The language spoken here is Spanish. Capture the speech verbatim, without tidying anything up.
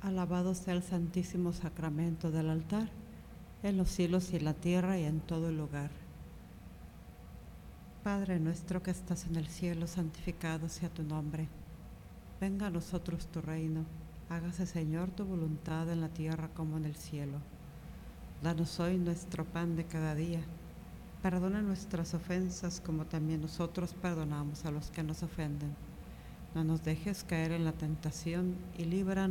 Alabado sea el santísimo sacramento del altar, en los cielos y en la tierra y en todo lugar. Padre nuestro que estás en el cielo, santificado sea tu nombre. Venga a nosotros tu reino. Hágase, Señor, tu voluntad en la tierra como en el cielo. Danos hoy nuestro pan de cada día. Perdona nuestras ofensas como también nosotros perdonamos a los que nos ofenden. No nos dejes caer en la tentación y líbranos